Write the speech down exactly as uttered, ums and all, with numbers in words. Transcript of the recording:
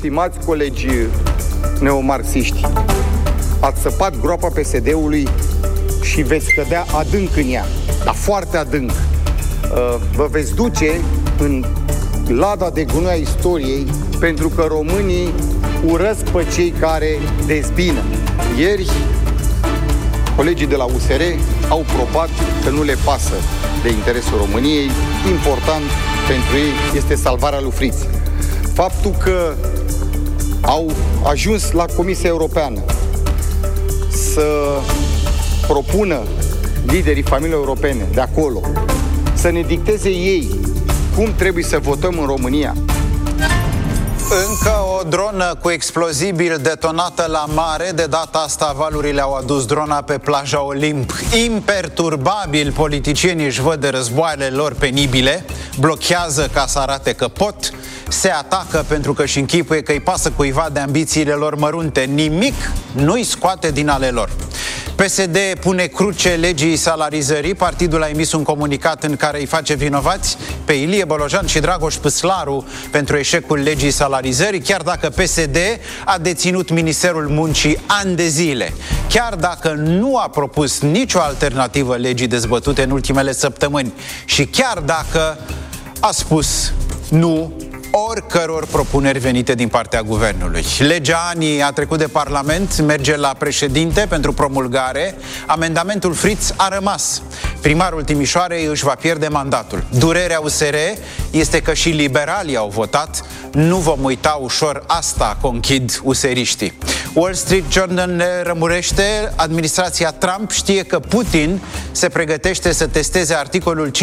stimați colegi neomarxiști, ați săpat groapa P S D-ului și veți cădea adânc în ea, dar foarte adânc. Vă veți duce în lada de gunoi a istoriei, pentru că românii urăsc pe cei care dezbină. Ieri, colegii de la U S R au probat că nu le pasă de interesul României. Important pentru ei este salvarea lui Fritz. Faptul că au ajuns la Comisia Europeană să propună liderii familiei europene de acolo să ne dicteze ei cum trebuie să votăm în România. Încă o dronă cu explozibil detonată la mare. De data asta valurile au adus drona pe plaja Olimp. Imperturbabil, politicienii își văd de războaiele lor penibile, blochează ca să arate că pot, se atacă pentru că își închipuie că îi pasă cuiva de ambițiile lor mărunte. Nimic nu-i scoate din ale lor. P S D pune cruce legii salarizării. Partidul a emis un comunicat în care îi face vinovați pe Ilie Bolojan și Dragoș Păslaru pentru eșecul legii salarizării, chiar dacă P S D a deținut Ministerul Muncii ani de zile, chiar dacă nu a propus nicio alternativă legii dezbătute în ultimele săptămâni și chiar dacă a spus nu oricăror propuneri venite din partea guvernului. Legea ANI a trecut de Parlament, merge la președinte pentru promulgare. Amendamentul Fritz a rămas. Primarul Timișoarei își va pierde mandatul. Durerea U S R este că și liberalii au votat. Nu vom uita ușor asta, conchid useriștii. Wall Street Journal ne rămurește. Administrația Trump știe că Putin se pregătește să testeze articolul